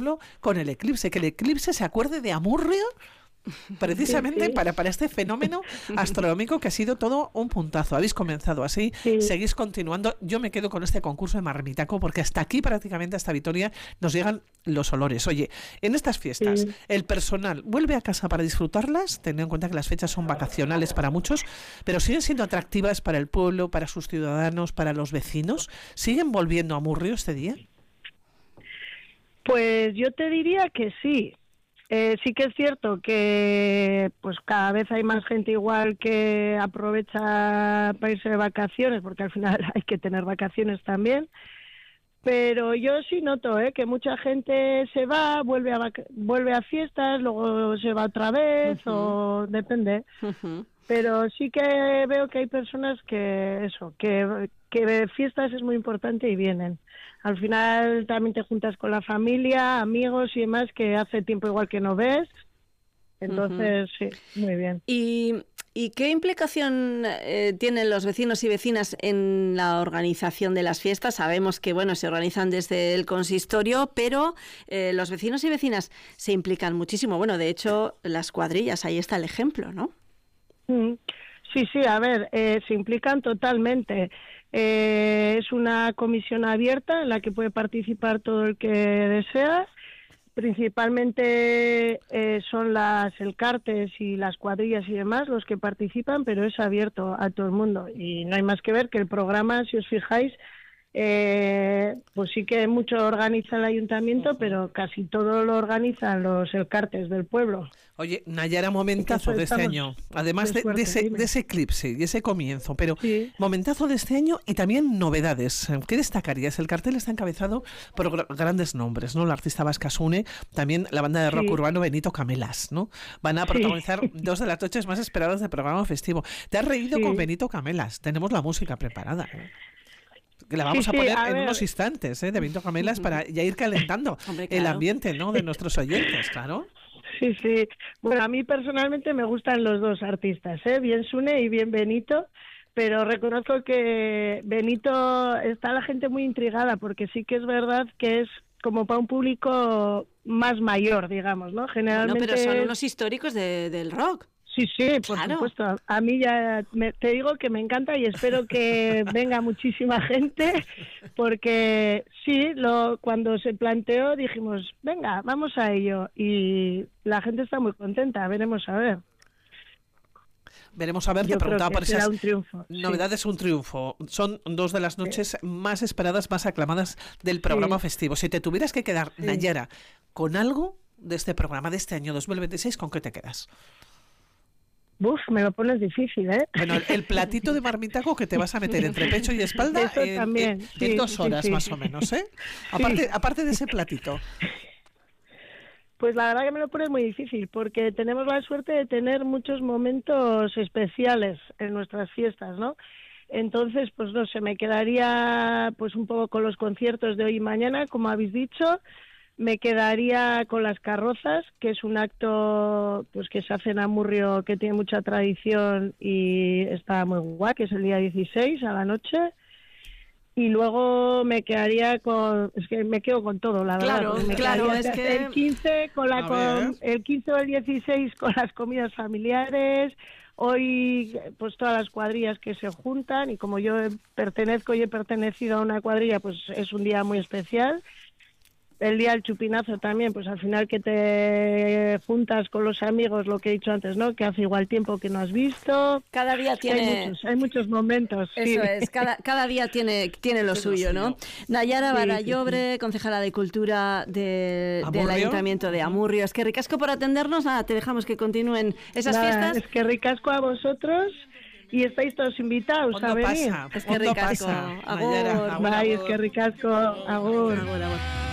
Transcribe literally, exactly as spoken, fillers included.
pueblo con el eclipse, que el eclipse se acuerde de Amurrio precisamente sí, sí. Para, para este fenómeno astronómico que ha sido todo un puntazo. Habéis comenzado así, Sí. seguís continuando. Yo me quedo con este concurso de Marmitaco porque hasta aquí prácticamente, hasta Vitoria, nos llegan los olores. Oye, en estas fiestas, Sí. ¿el personal vuelve a casa para disfrutarlas? Teniendo en cuenta que las fechas son vacacionales para muchos, pero siguen siendo atractivas para el pueblo, para sus ciudadanos, para los vecinos. ¿Siguen volviendo a Amurrio este día? Pues yo te diría que sí. Eh, sí que es cierto que pues cada vez hay más gente igual que aprovecha para irse de vacaciones, porque al final hay que tener vacaciones también. Pero yo sí noto ¿eh? que mucha gente se va, vuelve a vac- vuelve a fiestas, luego se va otra vez, Uh-huh. o depende. Uh-huh. Pero sí que veo que hay personas que eso, que, que de fiestas es muy importante y vienen. Al final también te juntas con la familia, amigos y demás, que hace tiempo igual que no ves. Entonces, uh-huh. sí, muy bien. ¿Y, y qué implicación eh, tienen los vecinos y vecinas en la organización de las fiestas? Sabemos que, bueno, se organizan desde el consistorio, pero eh, los vecinos y vecinas se implican muchísimo. Bueno, de hecho, las cuadrillas, ahí está el ejemplo, ¿no? Sí, sí, a ver, eh, se implican totalmente. Eh, es una comisión abierta en la que puede participar todo el que desea. Principalmente eh, son las elcartes y las cuadrillas y demás los que participan, pero es abierto a todo el mundo. Y no hay más que ver que el programa, si os fijáis, Eh, pues sí que mucho organiza el ayuntamiento, uh-huh. pero casi todo lo organizan los elcartes del pueblo. Oye, Nayara, momentazo de este año, además de, de, ese, de ese eclipse y ese comienzo, pero sí. momentazo de este año y también novedades. ¿Qué destacarías? El cartel está encabezado por gr- grandes nombres, ¿no? La artista vasca Sune, también la banda de rock sí. urbano Benito Camelas, ¿no? Van a protagonizar sí. dos de las noches más esperadas del programa festivo. ¿Te has reído sí. con Benito Camelas? Tenemos la música preparada, ¿eh? Que la vamos sí, a poner sí, a en ver. unos instantes, ¿eh? De Benito Camelas para ya ir calentando Hombre, claro. el ambiente, ¿no? De nuestros oyentes, claro. Sí, sí. Bueno, a mí personalmente me gustan los dos artistas, ¿eh? Bien Sune y bien Benito, pero reconozco que Benito está la gente muy intrigada porque sí que es verdad que es como para un público más mayor, digamos, ¿no? Generalmente. No, pero son unos históricos de, del rock. Sí, sí, por claro. supuesto. A mí ya me, te digo que me encanta y espero que venga muchísima gente porque sí, lo cuando se planteó dijimos, venga, vamos a ello y la gente está muy contenta, veremos a ver. Veremos a ver, Yo te preguntaba por esas un triunfo, novedades, sí. un triunfo. Son dos de las noches sí. más esperadas, más aclamadas del programa sí. festivo. Si te tuvieras que quedar, sí. Nayara, con algo de este programa de este año dos mil veintiséis, ¿con qué te quedas? Uf, me lo pones difícil, ¿eh? Bueno, el, el platito de marmitaco que te vas a meter entre pecho y espalda Eso en, también. en, Sí, en dos horas sí, sí. más o menos, ¿eh? Aparte, sí. aparte de ese platito. Pues la verdad que me lo pones muy difícil porque tenemos la suerte de tener muchos momentos especiales en nuestras fiestas, ¿no? Entonces, pues no sé, me quedaría pues un poco con los conciertos de hoy y mañana, como habéis dicho. Me quedaría con las carrozas, que es un acto pues que se hace en Amurrio que tiene mucha tradición y está muy guay, que es el día dieciséis a la noche. Y luego me quedaría con, es que me quedo con todo, la claro, verdad. Me claro, es que el quince con la con, el quince o el dieciséis con las comidas familiares. Hoy pues todas las cuadrillas que se juntan y como yo pertenezco y he pertenecido a una cuadrilla, pues es un día muy especial. El día del chupinazo también, pues al final que te juntas con los amigos, lo que he dicho antes, ¿no? Que hace igual tiempo que no has visto. Cada día tiene... Hay muchos, hay muchos momentos. Eso sí. es, cada, cada día tiene, tiene lo, suyo, lo suyo, ¿no? Nayara sí, Barallobre, sí, sí. concejala de Cultura de, del Ayuntamiento de Amurrio. Es que ricasco por atendernos, nada, te dejamos que continúen esas nada, fiestas. Es que ricasco a vosotros. Y estáis todos invitados a venir. Pasa, es que ricasco. Pasa, agur. Nayara, agur, Bye, agur. es que ricasco. Agur. Agur, agur.